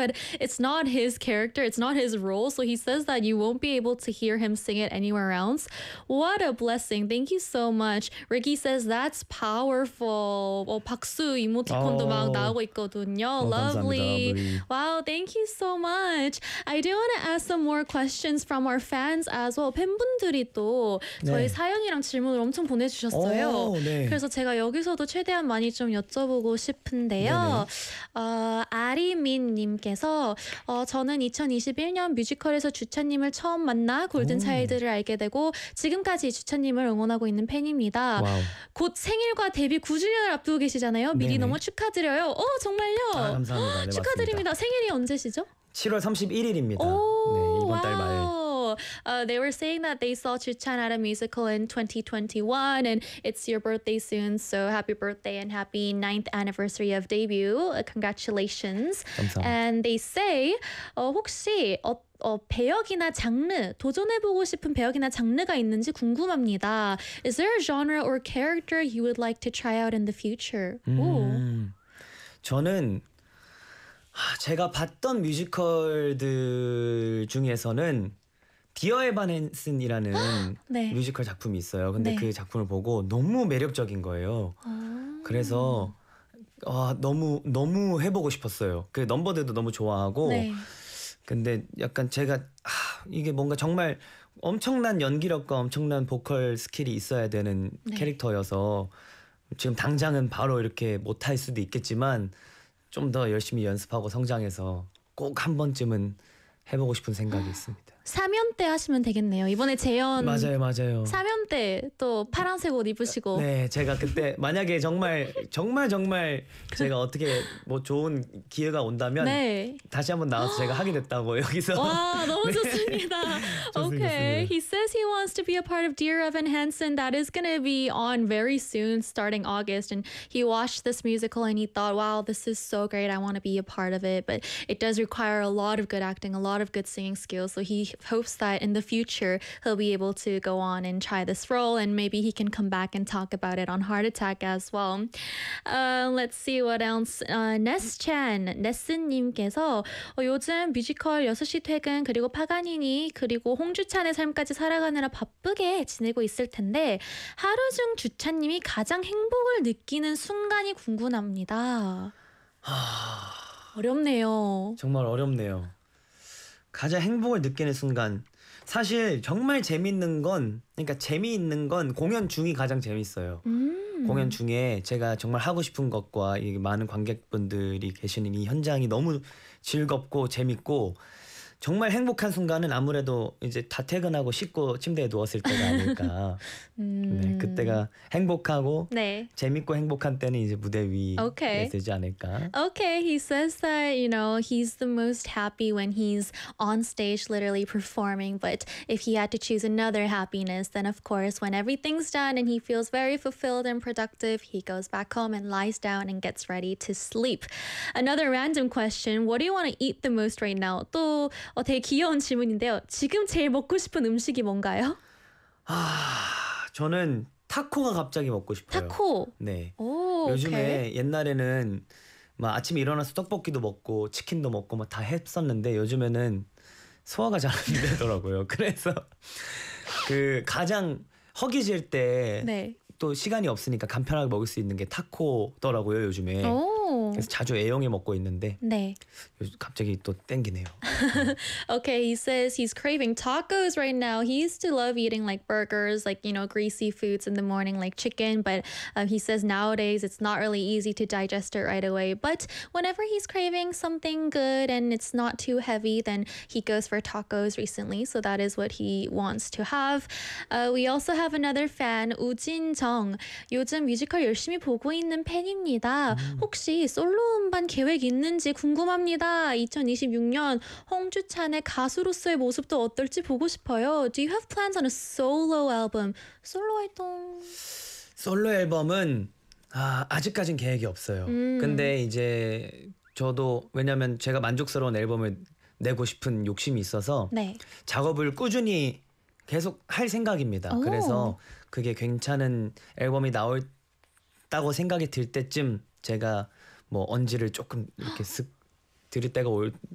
but it's not his character, it's not his role. So he says that you won't be able to hear him sing it anywhere else. What a blessing. Thank you so much. Ricky says that's powerful. 박수 이모티콘도 막 나오고 있거든요. Lovely. 감사합니다. Wow, thank you so much. I do want to ask some more questions from our fans as well. 팬분들이 또 저희 사연이랑 질문을 엄청 보내주셨어요. 네. 그래서 제가 여기서도 최대한 많이 좀 여쭤보고 싶은데요. 아리민님께서 저는 2021년 뮤지컬에서 주찬님을 처음 만나 골든차일드를 알게 되고 지금까지 주찬님을 응원하고 있는 팬입니다. 와우. 곧 생일과 데뷔 9주년을 앞두고 계시잖아요. 미리 네네. 너무 축하드려요. 정말요? 감사합니다. 네, 축하드립니다. 맞습니다. 생일이 언제시죠? 7월 31일입니다. 네, 이번 달 말. They were saying that they saw Chuchan at a musical in 2021 and it's your birthday soon, so happy birthday and happy 9th anniversary of debut. Congratulations. 감사합니다. And they say 혹시 배역이나 장르, 도전해보고 싶은 배역이나 장르가 있는지 궁금합니다. Is there a genre or character you would like to try out in the future? 저는 제가 봤던 뮤지컬들 중에서는 디어 에반 헨슨이라는 네. 뮤지컬 작품이 있어요. 근데 네. 그 작품을 보고 너무 매력적인 거예요. 그래서 너무 해보고 싶었어요. 그 넘버들도 너무 좋아하고. 네. 근데 약간 제가 이게 뭔가 정말 엄청난 연기력과 엄청난 보컬 스킬이 있어야 되는 캐릭터여서 지금 당장은 바로 이렇게 못할 수도 있겠지만 좀 더 열심히 연습하고 성장해서 꼭 한 번쯤은 해보고 싶은 생각이 있습니다. 3연 때 하시면 되겠네요. 이번에 재연 맞아요. 3연 때 또 파란색 옷 입으시고. 네, 제가 그때 만약에 정말 제가 어떻게 뭐 좋은 기회가 온다면 다시 한번 나와서 제가 하게 됐다고 여기서. 와, 너무 좋습니다. Okay, he says he wants to be a part of Dear Evan Hansen. That is going to be on very soon, starting August. And he watched this musical and he thought, wow, this is so great. I want to be a part of it. But it does require a lot of good acting, a lot of good singing skills. So he hopes that in the future he'll be able to go on and try this role and maybe he can come back and talk about it on Heart Attack as well. Let's see what else. 네스님께서 요즘 뮤지컬 6시 퇴근 그리고 파가니니 그리고 홍주찬의 삶까지 살아가느라 바쁘게 지내고 있을 텐데 하루 중 주찬님이 가장 행복을 느끼는 순간이 궁금합니다. 어렵네요. 정말 어렵네요. 가장 행복을 느끼는 순간 사실 정말 재밌는 건 공연 중이 가장 재밌어요. 공연 중에 제가 정말 하고 싶은 것과 이 많은 관객분들이 계시는 이 현장이 너무 즐겁고 재밌고 정말 행복한 순간은 아무래도 이제 다 퇴근하고 씻고 침대에 누웠을 때가 아닐까. 네, 그때가 행복하고 재밌고 행복한 때는 이제 무대 위에 되지 않을까. Okay, he says that, he's the most happy when he's on stage literally performing, but if he had to choose another happiness, then of course when everything's done and he feels very fulfilled and productive, he goes back home and lies down and gets ready to sleep. Another random question, what do you want to eat the most right now? 또 되게 귀여운 질문인데요. 지금 제일 먹고 싶은 음식이 뭔가요? 저는 타코가 갑자기 먹고 싶어요. 타코? 네. 오, 요즘에 옛날에는 막 아침에 일어나서 떡볶이도 먹고 치킨도 먹고 막 다 했었는데 요즘에는 소화가 잘 안 되더라고요. 그래서 그 가장 허기질 때 또 시간이 없으니까 간편하게 먹을 수 있는 게 타코더라고요, 요즘에. 그래서 자주 애용해 먹고 있는데 갑자기 또 땡기네요. Okay, he says he's craving tacos right now. He used to love eating like burgers, like, greasy foods in the morning like chicken, but he says nowadays it's not really easy to digest it right away. But whenever he's craving something good and it's not too heavy, then he goes for tacos recently. So that is what he wants to have. We also have another fan, 우진정. 요즘 뮤지컬 열심히 보고 있는 팬입니다. 혹시 솔로 음반 계획 있는지 궁금합니다. 2026년 홍주찬의 가수로서의 모습도 어떨지 보고 싶어요. Do you have plans on a solo album? 솔로 활동? 솔로 앨범은 아직까진 계획이 없어요. 근데 이제 저도 왜냐면 제가 만족스러운 앨범을 내고 싶은 욕심이 있어서 작업을 꾸준히 계속 할 생각입니다. 그래서 그게 괜찮은 앨범이 나올다고 생각이 들 때쯤 제가 뭐 언지를 조금 이렇게 쓱 들일 때가